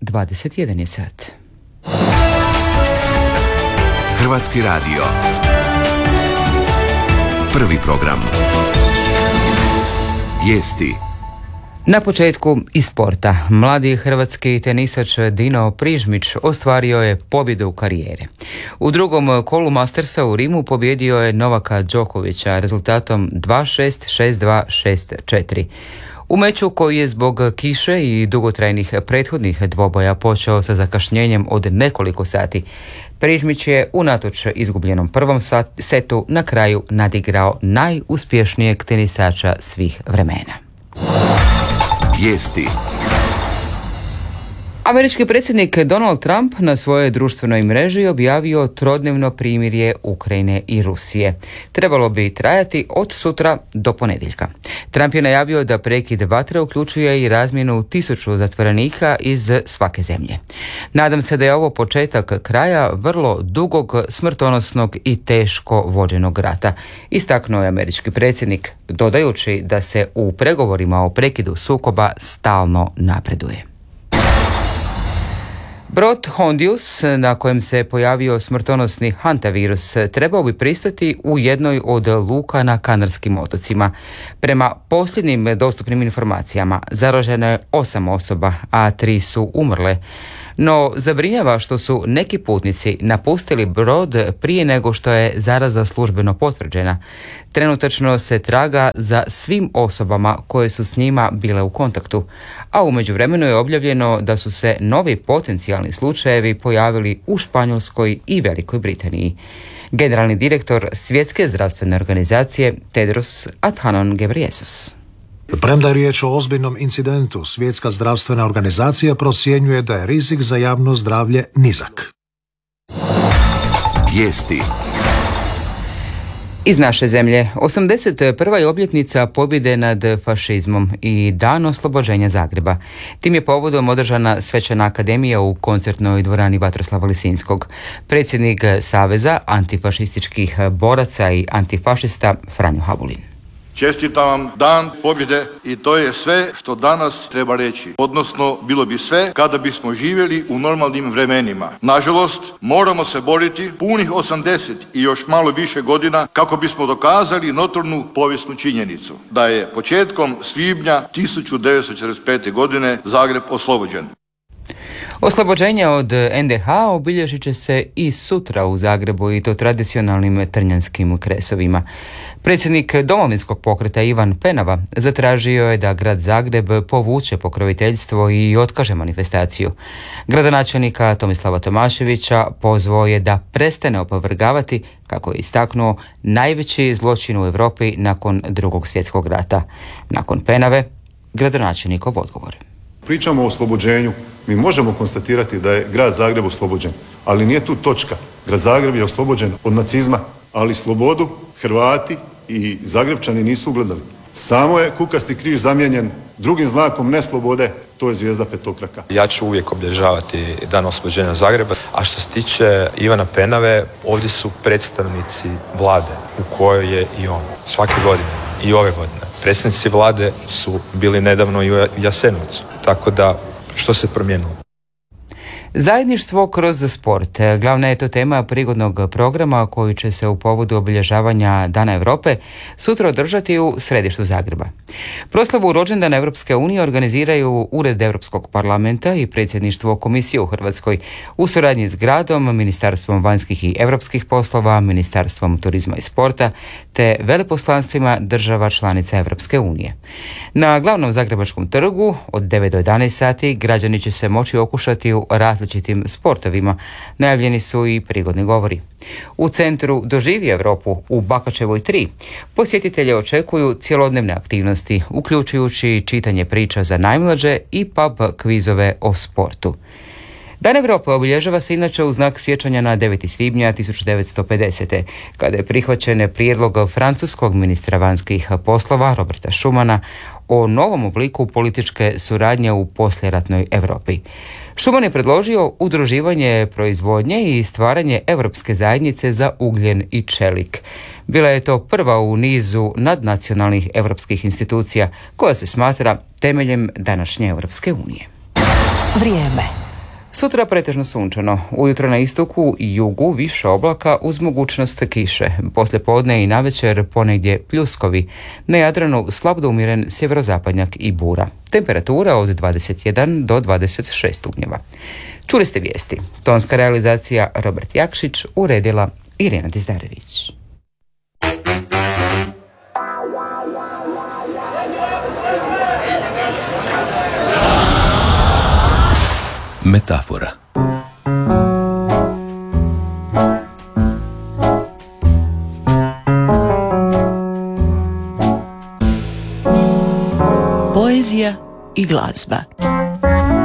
21 je sat. Hrvatski radio. Prvi program. Vijesti. Na početku iz sporta. Mladi hrvatski tenisač Dino Prižmić ostvario je pobjedu u karijere. U drugom kolu Mastersa u Rimu pobjedio je Novaka Đokovića rezultatom 2-6, 6-2, 6-4. U meču koji je zbog kiše i dugotrajnih prethodnih dvoboja počeo sa zakašnjenjem od nekoliko sati, Prižmić je unatoč izgubljenom prvom setu na kraju nadigrao najuspješnijeg tenisača svih vremena. Vijesti. Američki predsjednik Donald Trump na svojoj društvenoj mreži objavio trodnevno primirje Ukrajine i Rusije. Trebalo bi trajati od sutra do ponedjeljka. Trump je najavio da prekid vatre uključuje i razmjenu 1000 zatvorenika iz svake zemlje. Nadam se da je ovo početak kraja vrlo dugog, smrtonosnog i teško vođenog rata, istaknuo je američki predsjednik, dodajući da se u pregovorima o prekidu sukoba stalno napreduje. Brod Hondius, na kojem se pojavio smrtonosni hantavirus, trebao bi pristati u jednoj od luka na Kanarskim otocima. Prema posljednjim dostupnim informacijama, zaraženo je 8 osoba, a 3 su umrle. No, zabrinjava što su neki putnici napustili brod prije nego što je zaraza službeno potvrđena. Trenutačno se traga za svim osobama koje su s njima bile u kontaktu, a u međuvremenu je objavljeno da su se novi potencijalni slučajevi pojavili u Španjolskoj i Velikoj Britaniji. Generalni direktor Svjetske zdravstvene organizacije Tedros Adhanom Ghebreyesus. Premda je riječ o ozbiljnom incidentu, Svjetska zdravstvena organizacija procjenjuje da je rizik za javno zdravlje nizak. Vijesti. Iz naše zemlje, 81. je obljetnica pobjede nad fašizmom i dan oslobođenja Zagreba. Tim je povodom održana svečana akademija u koncertnoj dvorani Vatroslava Lisinskog. Predsjednik Saveza antifašističkih boraca i antifašista Franjo Habulin. Čestitam vam dan pobjede i to je sve što danas treba reći. Odnosno, bilo bi sve kada bismo živjeli u normalnim vremenima. Nažalost, moramo se boriti punih 80 i još malo više godina kako bismo dokazali notornu povijesnu činjenicu da je početkom svibnja 1945. godine Zagreb oslobođen. Oslobođenje od NDH obilježit će se i sutra u Zagrebu i to tradicionalnim trnjanskim kresovima. Predsjednik Domovinskog pokreta Ivan Penava zatražio je da grad Zagreb povuče pokroviteljstvo i otkaže manifestaciju. Gradonačelnika Tomislava Tomaševića pozvao je da prestane opovrgavati, kako je istaknuo, najveći zločin u Europi nakon Drugog svjetskog rata. Nakon Penave, gradonačelnikov odgovor. Pričamo o oslobođenju. Mi možemo konstatirati da je grad Zagreb oslobođen, ali nije tu točka. Grad Zagreb je oslobođen od nacizma, ali slobodu Hrvati i Zagrebčani nisu ugledali. Samo je kukasti križ zamijenjen drugim znakom neslobode, to je zvijezda petokraka. Ja ću uvijek obilježavati dan oslobođenja Zagreba, a što se tiče Ivana Penave, ovdje su predstavnici vlade u kojoj je i on. Svake godine i ove godine. Predstavnici vlade su bili nedavno i u Jasenovcu, tako da što se promijenilo? Zajedništvo kroz sport. Glavna je to tema prigodnog programa koji će se u povodu obilježavanja Dana Europe sutra održati u središtu Zagreba. Proslavu rođendana Europske unije organiziraju Ured Europskog parlamenta i predsjedništvo Komisije u Hrvatskoj u suradnji s gradom, Ministarstvom vanjskih i europskih poslova, Ministarstvom turizma i sporta te veleposlanstvima država članica Europske unije. Na glavnom zagrebačkom trgu od 9 do 11 sati građani će se moći okušati u različitim sportovima. Najavljeni su i prigodni govori. U centru Doživi Europu u Bakačevoj 3 posjetitelje očekuju cjelodnevne aktivnosti, uključujući čitanje priča za najmlađe i pub kvizove o sportu. Dan Europe obilježava se inače u znak sjećanja na 9. svibnja 1950. kada je prihvaćen prijedlog francuskog ministra vanjskih poslova Roberta Schumana o novom obliku političke suradnje u poslijeratnoj Europi. Schuman je predložio udruživanje proizvodnje i stvaranje Europske zajednice za ugljen i čelik. Bila je to prva u nizu nadnacionalnih europskih institucija koja se smatra temeljem današnje Europske unije. Vrijeme. Sutra pretežno sunčano, ujutro na istoku i jugu više oblaka uz mogućnost kiše, poslije podne i navečer ponegdje pljuskovi, na Jadranu slab do umjeren sjeverozapadnjak i bura. Temperatura od 21 do 26 stupnjeva. Čuli ste vijesti. Tonska realizacija Robert Jakšić, uredila Irena Dizdarević. Metafora. Poezija i glazba.